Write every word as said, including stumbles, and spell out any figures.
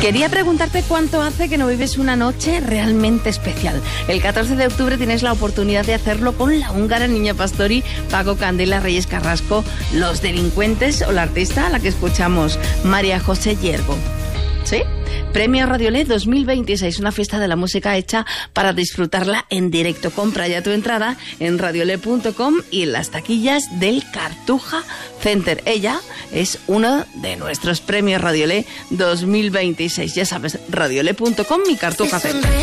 Quería preguntarte cuánto hace que no vives una noche realmente especial. El catorce de octubre tienes la oportunidad de hacerlo con La Húngara, Niña Pastori, Paco Candela, Reyes Carrasco, Los Delincuentes o la artista a la que escuchamos, María José Yergo. ¿Sí? Premio Radiolé dos mil veintiséis, una fiesta de la música hecha para disfrutarla en directo. Compra ya tu entrada en radiolé punto com y en las taquillas del Cartuja Center. Ella es uno de nuestros premios Radiolé dos mil veintiséis. Ya sabes, radiolé punto com y Cartuja Center.